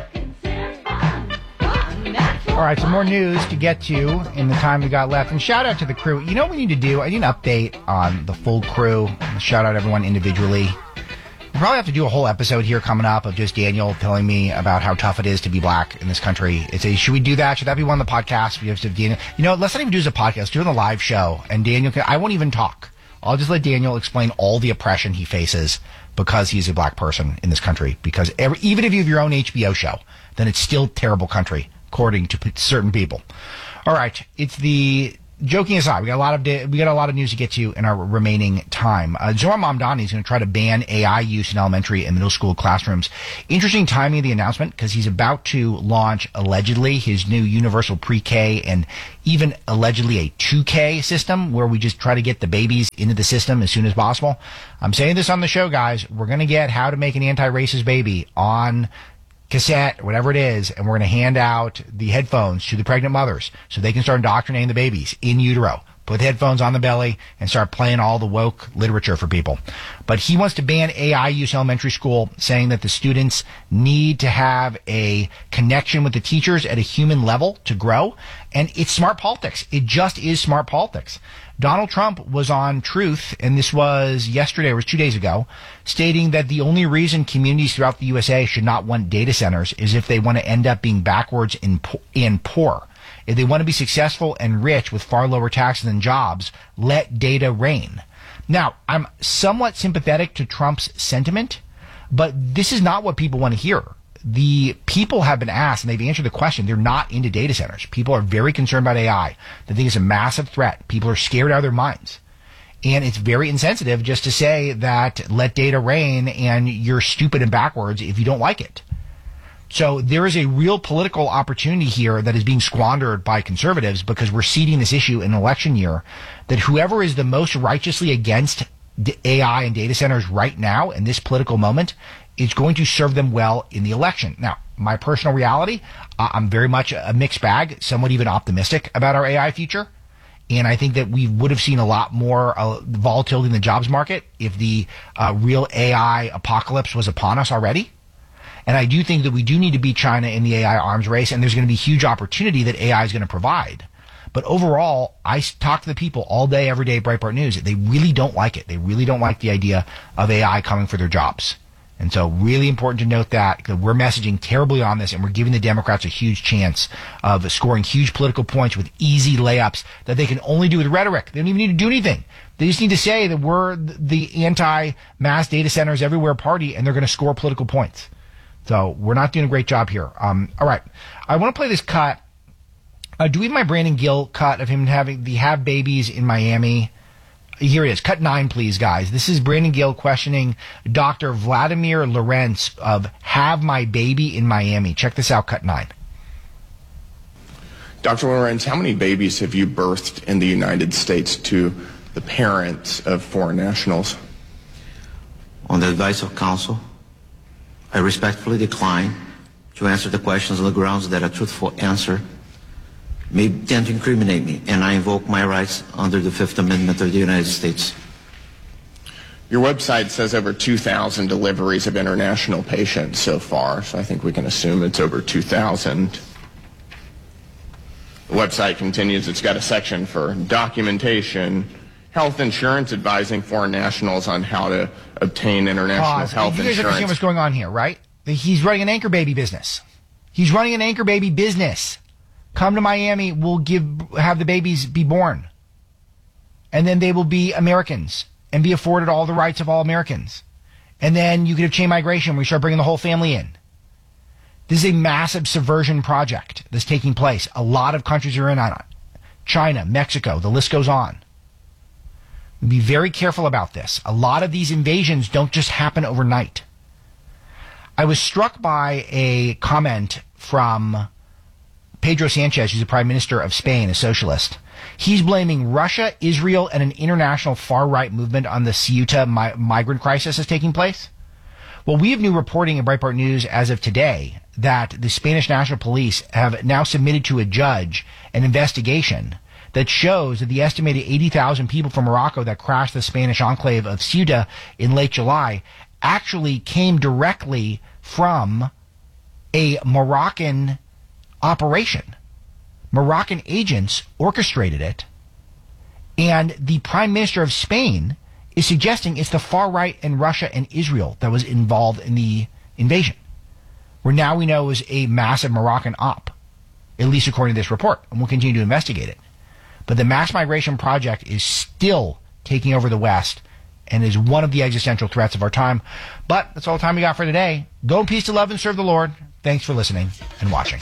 All right, some more news to get to in the time we got left. And shout out to the crew. You know what we need to do? I need an update on the full crew. Shout out everyone individually. We'll probably have to do a whole episode here coming up of just Daniel telling me about how tough it is to be black in this country. Should we do that? Should that be one of the podcasts? We have to Daniel. You know, let's not even do it as a podcast. Let's do it on a live show. And Daniel I won't even talk. I'll just let Daniel explain all the oppression he faces because he's a black person in this country. Because even if you have your own HBO show, then it's still a terrible country, according to certain people. All right, joking aside, we got a lot of news to get to in our remaining time. Zohran Mamdani is going to try to ban AI use in elementary and middle school classrooms. Interesting timing of the announcement because he's about to launch allegedly his new universal pre-K and even allegedly a 2K system where we just try to get the babies into the system as soon as possible. I'm saying this on the show, guys. We're going to get How to Make an Anti-Racist Baby on cassette, whatever it is, and we're going to hand out the headphones to the pregnant mothers so they can start indoctrinating the babies in utero. Put the headphones on the belly and start playing all the woke literature for people. But he wants to ban AI use in elementary school, saying that the students need to have a connection with the teachers at a human level to grow. And it's smart politics. It just is smart politics. Donald Trump was on Truth, and this was yesterday, or it was 2 days ago, stating that the only reason communities throughout the USA should not want data centers is if they want to end up being backwards and poor. If they want to be successful and rich with far lower taxes than jobs, let data reign. Now, I'm somewhat sympathetic to Trump's sentiment, but this is not what people want to hear. The people have been asked, and they've answered the question. They're not into data centers. People are very concerned about AI. They think it's a massive threat. People are scared out of their minds. And it's very insensitive just to say that let data reign and you're stupid and backwards if you don't like it. So there is a real political opportunity here that is being squandered by conservatives because we're seeding this issue in an election year that whoever is the most righteously against AI and data centers right now in this political moment is going to serve them well in the election. Now, my personal reality, I'm very much a mixed bag, somewhat even optimistic about our AI future. And I think that we would have seen a lot more volatility in the jobs market if the real AI apocalypse was upon us already. And I do think that we do need to beat China in the AI arms race, and there's going to be huge opportunity that AI is going to provide. But overall, I talk to the people all day, every day, Breitbart News. They really don't like it. They really don't like the idea of AI coming for their jobs. And so really important to note that because we're messaging terribly on this and we're giving the Democrats a huge chance of scoring huge political points with easy layups that they can only do with rhetoric. They don't even need to do anything. They just need to say that we're the anti-mass data centers everywhere party and they're going to score political points. So we're not doing a great job here. All right. I want to play this cut. Do we have my Brandon Gill cut of him having the have babies in Miami? Here it is. Cut 9, please, guys. This is Brandon Gill questioning Dr. Vladimir Lorenz of Have My Baby in Miami. Check this out, cut 9. Dr. Lorenz, how many babies have you birthed in the United States to the parents of foreign nationals? On the advice of counsel, I respectfully decline to answer the questions on the grounds that a truthful answer may tend to incriminate me, and I invoke my rights under the Fifth Amendment of the United States. Your website says over 2,000 deliveries of international patients so far, so I think we can assume it's over 2,000. The website continues, it's got a section for documentation, health insurance, advising foreign nationals on how to obtain international health insurance. You guys understand what's going on here, right? He's running an anchor baby business. He's running an anchor baby business. Come to Miami, we'll have the babies be born. And then they will be Americans and be afforded all the rights of all Americans. And then you could have chain migration where you start bringing the whole family in. This is a massive subversion project that's taking place. A lot of countries are in on it. China, Mexico, the list goes on. Be very careful about this. A lot of these invasions don't just happen overnight. I was struck by a comment from Pedro Sanchez, who's the Prime Minister of Spain, a socialist. He's blaming Russia, Israel, and an international far-right movement on the Ceuta migrant crisis that's taking place. Well, we have new reporting in Breitbart News as of today that the Spanish National Police have now submitted to a judge an investigation that shows that the estimated 80,000 people from Morocco that crashed the Spanish enclave of Ceuta in late July actually came directly from a Moroccan operation. Moroccan agents orchestrated it, and the Prime Minister of Spain is suggesting it's the far right and Russia and Israel that was involved in the invasion, where now we know it was a massive Moroccan op, at least according to this report, and we'll continue to investigate it. But the mass migration project is still taking over the West and is one of the existential threats of our time. But that's all the time we got for today. Go in peace to love and serve the Lord. Thanks for listening and watching.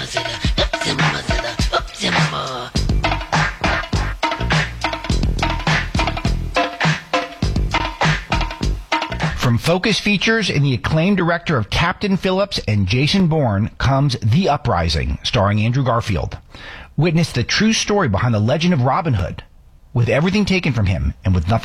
From Focus Features and the acclaimed director of Captain Phillips and Jason Bourne comes The Uprising, starring Andrew Garfield. Witness the true story behind the legend of Robin Hood, with everything taken from him and with nothing